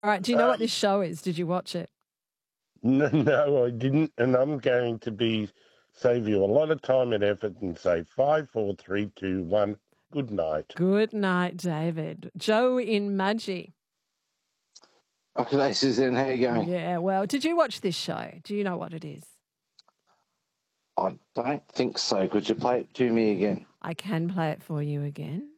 All right. Do you know what this show is? Did you watch it? No, I didn't, and I'm going to save you a lot of time and effort and say 5, 4, 3, 2, 1. Good night. Good night, David. Joe in Mudgee. Okay, Suzanne, how you going? Yeah, well, did you watch this show? Do you know what it is? I don't think so. Could you play it to me again? I can play it for you again.